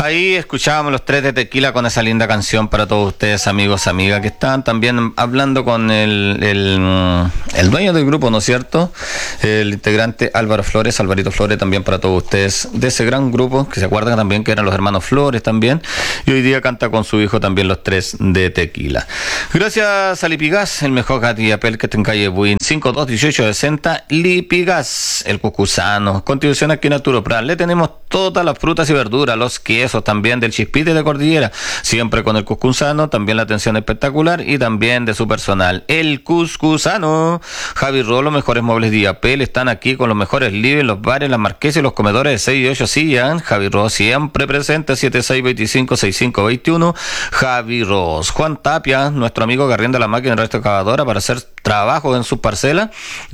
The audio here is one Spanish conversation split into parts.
Ahí escuchábamos los tres de Tequila con esa linda canción para todos ustedes, amigos, amigas, que están también hablando con el dueño del grupo, ¿no es cierto? El integrante Álvaro Flores, Alvarito Flores, también para todos ustedes, de ese gran grupo, que se acuerdan también que eran los hermanos Flores también, y hoy día canta con su hijo también los tres de Tequila. Gracias a Lipigas, el mejor gas y apel que está en calle Buin, 521860, Lipigas, el Cucuzano, contribución aquí en Arturo Prat. Le tenemos todas las frutas y verduras, los quesos también del Chispite de Cordillera, siempre con el Cuscuzano, también la atención espectacular y también de su personal, el Cuscuzano. Javi Rolo, mejores muebles de Apel, están aquí con los mejores living, los bares, las marquesas y los comedores de 6 y 8 sillas. Javi Ross siempre presente, 7625-6521. Javi Ross. Juan Tapia, nuestro amigo que arrienda la máquina de excavadora para hacer trabajos en sus parcelas,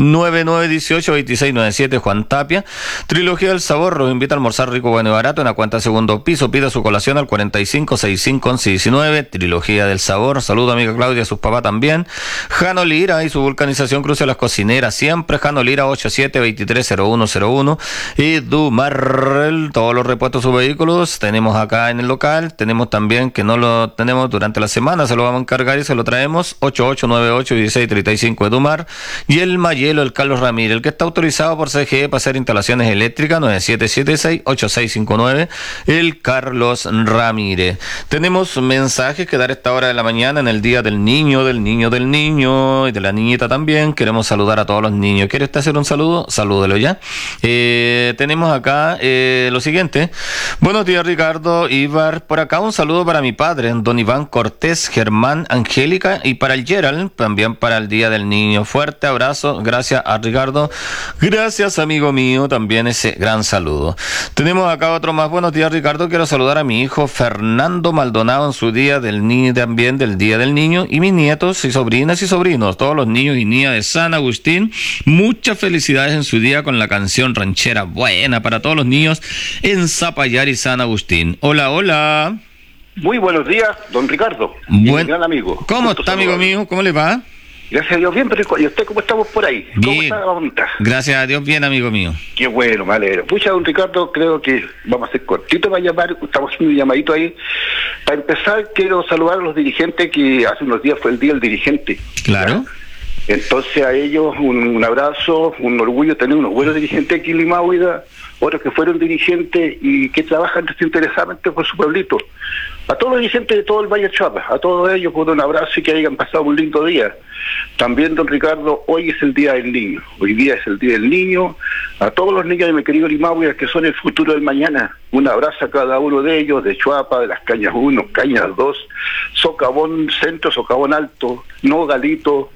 9918-2697. Juan Tapia. Trilogía del Sabor, los invita a almorzar rico, bueno y barato en la cuenta segundo piso. Pida su colación al 4565-1119. Trilogía del Sabor. Saludo a amiga Claudia, a sus papás también. Jano Lira y su vulcanización cruce las cocineras, siempre Jano Lira 87230101. Y Dumarrel, todos los repuestos de sus vehículos tenemos acá en el local. Tenemos también, que no lo tenemos durante la semana, se lo vamos a encargar y se lo traemos, 8898-1635 de Dumar. Y el Mayelo, el Carlos Ramírez, el que está autorizado por CGE para hacer instalaciones eléctricas, 9776-8659, el Carlos Ramírez. Tenemos mensajes que dar a esta hora de la mañana en el Día del Niño y de la niñita también. Queremos saludar a todos los niños. ¿Quiere usted hacer un saludo? Salúdelo ya. Tenemos acá lo siguiente. Buenos días, Ricardo, Ibar. Por acá un saludo para mi padre, don Iván Cortés, Germán, Angélica, y para el Gerald, también para el Día del Niño. Fuerte abrazo. Gracias a Ricardo. Gracias, amigo mío, también ese gran saludo. Tenemos acá otro más. Buenos días, Ricardo. Quiero saludar a mi hijo Fernando Maldonado en su Día del Niño, también del Día del Niño, y mis nietos y sobrinas y sobrinos, todos los niños y niñas de San Agustín. Muchas felicidades en su día con la canción ranchera buena para todos los niños en Zapallar y San Agustín. Hola, hola. Muy buenos días, don Ricardo. Mi gran amigo. ¿Cómo está, amigo mío? ¿Cómo le va? Gracias a Dios, bien, pero ¿y usted cómo estamos por ahí? Bien. ¿Cómo está la bonita? Gracias a Dios, bien, amigo mío. Qué bueno, me alegro. Pucha, don Ricardo, creo que vamos a ser cortito para llamar, estamos haciendo un llamadito ahí. Para empezar, quiero saludar a los dirigentes, que hace unos días fue el Día del Dirigente. Claro. Entonces a ellos un abrazo, un orgullo tener unos buenos dirigentes aquí en Limauida, otros que fueron dirigentes y que trabajan desinteresadamente por su pueblito. A todos los dirigentes de todo el Valle del Chuapa, a todos ellos por un abrazo y que hayan pasado un lindo día. También, don Ricardo, hoy es el Día del Niño. Hoy día es el Día del Niño. A todos los niños de mi querido Limauida, que son el futuro del mañana. Un abrazo a cada uno de ellos, de Chuapa, de las Cañas 1, Cañas 2, Socavón Centro, Socavón Alto, Nogalito,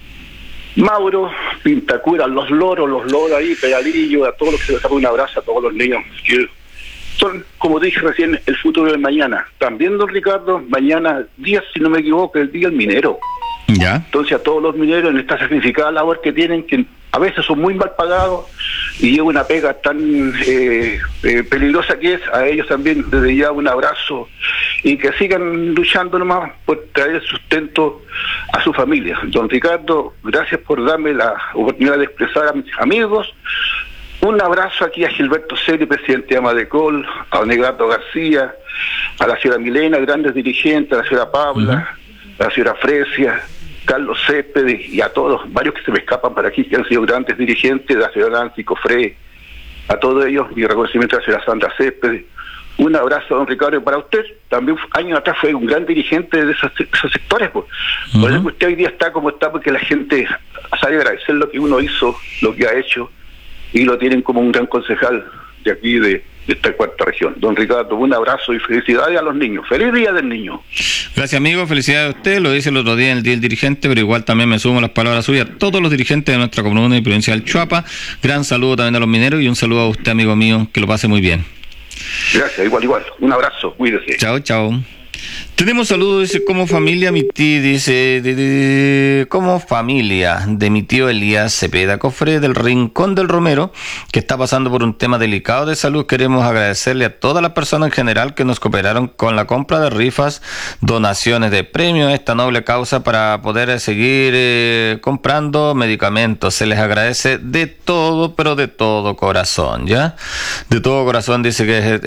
Mauro, Pintacura, los loros ahí, Pedalillo, a todos los que se les haga un abrazo, a todos los niños que son, como dije recién, el futuro del mañana. También, don Ricardo, mañana, día, si no me equivoco, el Día del Minero. Ya. Entonces a todos los mineros en esta sacrificada labor que tienen, que a veces son muy mal pagados y lleva una pega tan peligrosa que es, a ellos también desde ya un abrazo y que sigan luchando nomás por traer sustento a su familia. Don Ricardo, gracias por darme la oportunidad de expresar a mis amigos. Un abrazo aquí a Gilberto Celi, presidente de Amadecol, a don Edgardo García, a la señora Milena, grandes dirigentes, a la señora Paula, a la señora Fresia, Carlos Céspedes y a todos, varios que se me escapan para aquí, que han sido grandes dirigentes, la señora Nancy Cofré, a todos ellos, mi reconocimiento a la señora Sandra Céspedes. Un abrazo, don Ricardo, para usted. También años atrás fue un gran dirigente de esos sectores. Pues. Por eso que usted hoy día está como está, porque la gente sabe agradecer lo que uno hizo, lo que ha hecho, y lo tienen como un gran concejal de aquí, de esta cuarta región. Don Ricardo, un abrazo y felicidades a los niños. ¡Feliz Día del Niño! Gracias, amigo. Felicidades a usted. Lo dice el otro día en el Día del Dirigente, pero igual también me sumo a las palabras suyas. Todos los dirigentes de nuestra comuna y provincial Chuapa. Gran saludo también a los mineros y un saludo a usted, amigo mío. Que lo pase muy bien. Gracias, igual. Un abrazo. Cuídese. Chao, chao. Tenemos saludos, dice, como familia, mi tío, dice, como familia de mi tío Elías Cepeda Cofre del Rincón del Romero, que está pasando por un tema delicado de salud. Queremos agradecerle a todas las personas en general que nos cooperaron con la compra de rifas, donaciones de premios a esta noble causa para poder seguir comprando medicamentos. Se les agradece de todo, pero de todo corazón, ¿ya? De todo corazón, dice que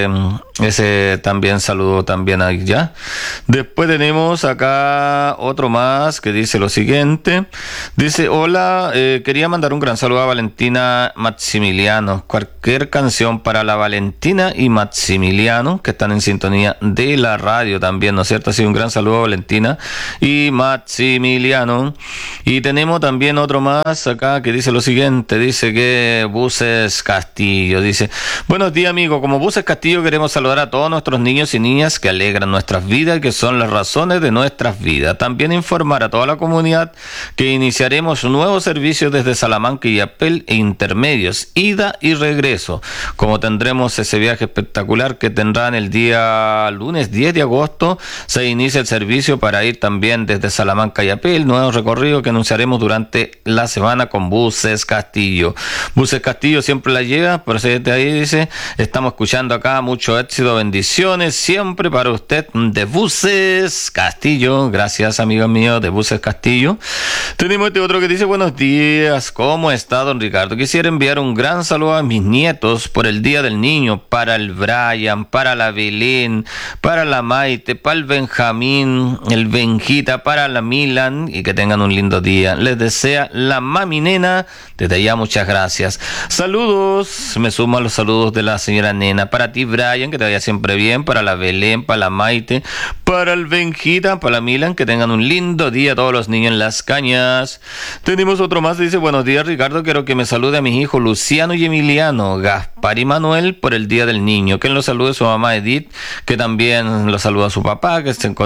ese también saludo también ahí, ¿ya? Después tenemos acá otro más que dice lo siguiente. Dice, hola, quería mandar un gran saludo a Valentina Maximiliano. Cualquier canción para la Valentina y Maximiliano, que están en sintonía de la radio también, ¿no es cierto? Así un gran saludo a Valentina y Maximiliano. Y tenemos también otro más acá que dice lo siguiente. Dice que Buses Castillo, dice, buenos días, amigo. Como Buses Castillo queremos saludar a todos nuestros niños y niñas que alegran nuestras vidas, que son las razones de nuestras vidas. También informar a toda la comunidad que iniciaremos nuevos servicios desde Salamanca y Apel e intermedios, ida y regreso, como tendremos ese viaje espectacular que tendrán el día lunes 10 de agosto, se inicia el servicio para ir también desde Salamanca y Apel, nuevo recorrido que anunciaremos durante la semana con Buses Castillo. Buses Castillo siempre la lleva, por eso de ahí dice, estamos escuchando acá, mucho éxito, bendiciones, siempre para usted de Buses Castillo. Gracias, amigos míos de Buses Castillo. Tenemos este otro que dice, buenos días, ¿cómo está, don Ricardo? Quisiera enviar un gran saludo a mis nietos por el Día del Niño, para el Brian, para la Belén, para la Maite, para el Benjamín, el Benjita, para la Milan, y que tengan un lindo día. Les desea la mami nena. Desde allá, muchas gracias. Saludos, me sumo a los saludos de la señora Nena. Para ti, Brian, que te vaya siempre bien. Para la Belén, para la Maite, para el Benjita, para la Milan, que tengan un lindo día todos los niños en Las Cañas. Tenemos otro más, dice, buenos días, Ricardo, quiero que me salude a mis hijos Luciano y Emiliano, Gaspar y Manuel por el Día del Niño. Que lo salude su mamá Edith, que también lo saluda a su papá, que se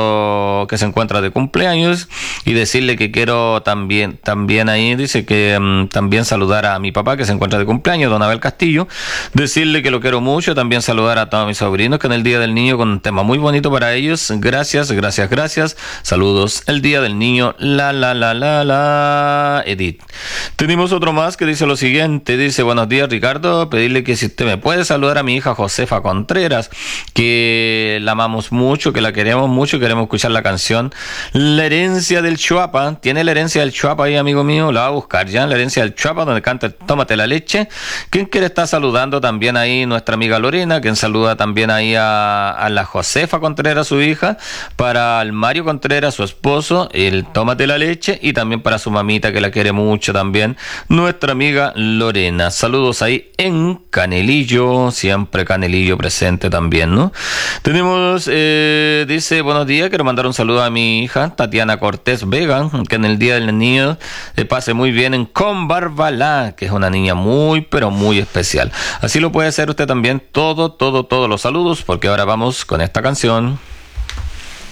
encuentra de cumpleaños, y decirle que quiero también ahí, dice que también saludar a mi papá, que se encuentra de cumpleaños, don Abel Castillo, decirle que lo quiero mucho, también saludar a todos mis sobrinos, que en el Día del Niño con un tema muy bonito para ellos. Gracias, saludos, el Día del Niño, Edith. Tenemos otro más que dice lo siguiente, dice, buenos días, Ricardo, pedirle que si usted me puede saludar a mi hija Josefa Contreras, que la amamos mucho, que la queremos mucho, queremos escuchar la canción La Herencia del Chuapa. ¿Tiene la Herencia del Chuapa ahí, amigo mío? La va a buscar ya, La Herencia del Chuapa, donde canta el Tómate la Leche. ¿Quién quiere estar saludando también ahí? Nuestra amiga Lorena, quien saluda también ahí a la Josefa Contreras, su hija, para el Mario Contreras, su esposo, el Tómate la Leche, y también para su mamita, que la quiere mucho también, nuestra amiga Lorena. Saludos ahí en Canelillo, siempre Canelillo presente también, ¿no? Tenemos, dice, buenos días, quiero mandar un saludo a mi hija Tatiana Cortés Vega, que en el Día del Niño pase muy bien en Combarbalá, que es una niña muy, pero muy especial. Así lo puede hacer usted también, todos los saludos, porque ahora vamos con esta canción.